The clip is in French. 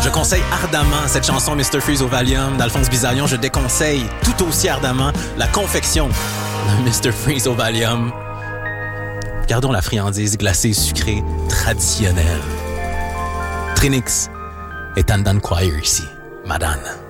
conseille ardemment cette chanson Mr. Freeze au Valium d'Alphonse Bizarion. Je déconseille tout aussi ardemment la confection de Mr. Freeze au Valium. Gardons la friandise glacée sucrée traditionnelle. Trinix et Tandan Choir ici, Madane.